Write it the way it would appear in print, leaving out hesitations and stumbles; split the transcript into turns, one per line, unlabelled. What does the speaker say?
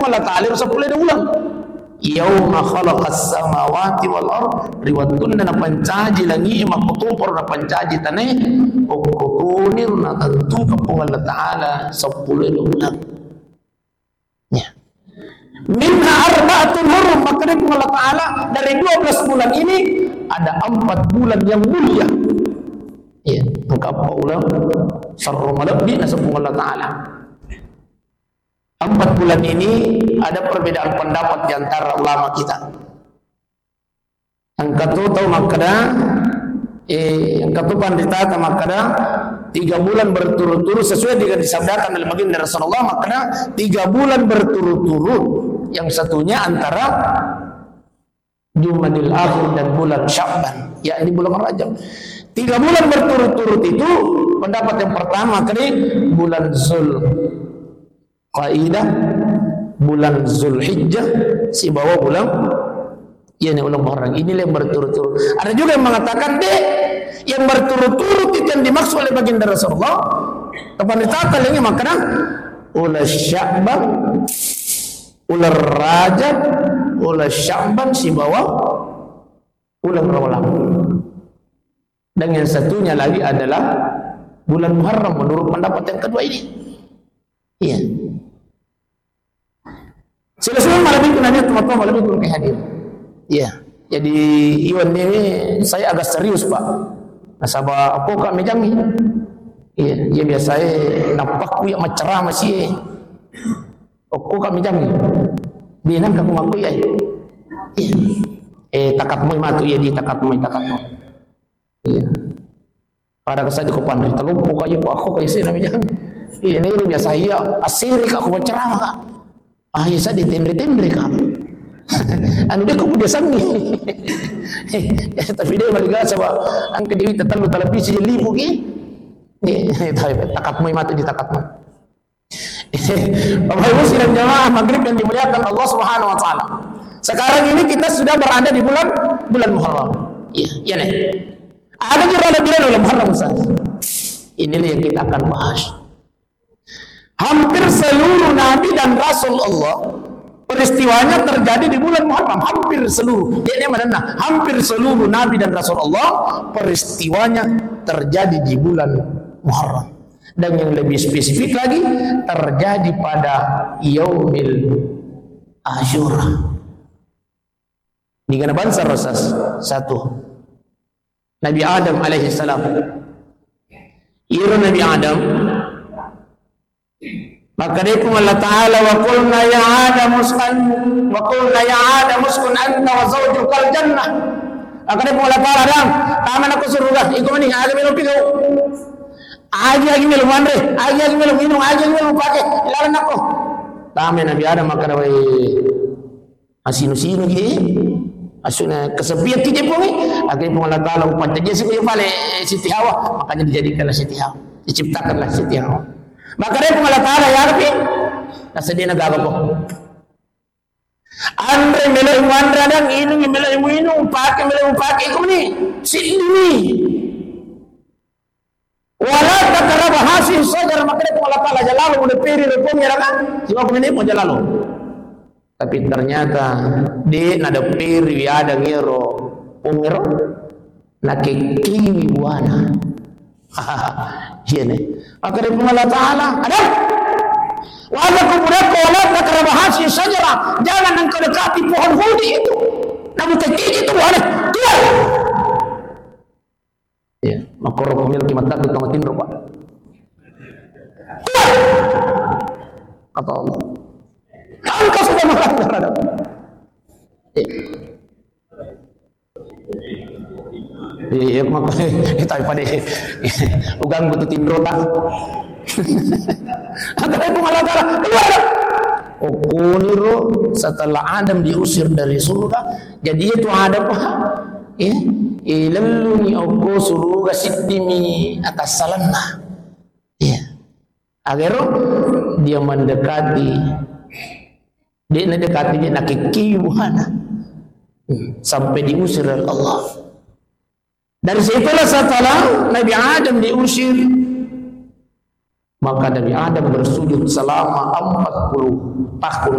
pun Allah Ta'ala sepuluh dia ulang. Yauma khalaqas samawati wal ard riwatun na pancaji langi makutupor na pancaji taneh ukutunir na tentu kapung Allah Ta'ala sepuluh dia ulang. Ya. Minha arba'atun hurum, maka dari Allah Ta'ala dari 12 bulan ini ada 4 bulan yang mulia. Ya, maka apa ulang sarru malabbi nasabung Allah Ta'ala. 4 bulan ini ada perbedaan pendapat di antara ulama kita. Yang tahu makna yang katu pandita makna 3 bulan berturut-turut sesuai dengan disabdakan dalam baginda Rasulullah, makna 3 bulan berturut-turut, yang satunya antara Jumadil Akhir dan bulan Sya'ban, yakni bulan Rajab. 3 bulan berturut-turut itu pendapat yang pertama kali bulan Zulqaidah, bulan Zulhijjah, si bawah bulan ini ulang Muharram. Inilah yang berturut-turut. Ada juga yang mengatakan yang berturut-turut itu yang dimaksud oleh baginda Rasulullah. Kapan ditata lagi makna ulah Sya'ban, ulah Rajab, ulah Sya'ban si bawah ulang Ramadan. Dan yang satunya lagi adalah bulan Muharram menurut pendapat yang kedua ini. Iya. Selesai malam itu nanti teman-teman malam itu boleh hadir. Iya. Jadi Iwan ini saya agak serius Pak. Nasabah apa kak mejami? Iya. Dia biasa nampak ku yang mencerah masih. Aku kak mejami. Binang kaku ngaku ya. Iya. Takat mo matu ya di takat mo. Iya. Pada kesan ko pandai terlumpuk kayo po ako kay sila mejami. Iya ini biasa iya asiri kak ku mencerah kak. Ah iya sa di timbre kak. Anu dia kemudian sami. Tapi dia balik sa ang kadiwi tatalu televisi libu ki. Takat mo matu di takat mo. Bapak Ibu sidang jamaah maghrib yang dimuliakan Allah Subhanahu wa taala. Sekarang ini kita sudah berada di bulan Muharram. Iya, iya nih. Ada juga bulan Muharram Ustaz. Inilah yang kita akan bahas. Hampir seluruh nabi dan rasul Allah peristiwanya terjadi di bulan Muharram. Hampir seluruh. Dia mana? Hampir seluruh nabi dan rasul Allah peristiwanya terjadi di bulan Muharram. Dan yang lebih spesifik lagi terjadi pada Yaumil Asyura. Di mana bangsa Rasul satu Nabi Adam alaihi salam. Ira Nabi Adam maka dia pun Allah Ta'ala wa qulna ya Adam uskun anta wa zawjukal jannah. Maka dia pun Allah Ta'ala Adam taman aku surga ikaw ni aga minum pigaw agi minum andre agi minum minum agi minum pakai ilalan ako taman Nabi Adam maka rawai asinu-sinu gitu asuna kesepian kita pun akhirnya pun Allah Ta'ala upan saja sih balik Siti Hawa, makanya dijadikanlah Siti Hawa, diciptakanlah Siti Hawa. Maka dia pun Allah Ta'ala ya Rabbi nasa dia nagawa ko andre melo andra dan ini melo pakai ko ni sini wala takaraba hasil sajar. Maka dia pun Allah Ta'ala jalalu udah peri repong ya kan siapa ko ni mo jalalu. Tapi ternyata di nada piri ada ngiro ungiro nakiki buana. Iya nih. Maka dari Allah Ta'ala ada wala kumurako wala takarabahasi sajara, jangan engkau dekati pohon hudi itu. Namun kekiki itu boleh tuh. Ya, makoro pemilik mata itu kamatin rupa. Kata Allah. Engkau sudah melanggar terhadap iya makanya kita pada ugang butuh tindro tak akhirnya itu malah keluar Ukuniro setelah Adam diusir dari surga jadi itu Adam ya ilaluni aku surga sidimi atas salanna ya akhirnya dia mendekati dia nakiki buhana sampai diusir oleh Allah. Dari situlah setelah Nabi Adam diusir, maka Nabi Adam bersujud selama 40 tahun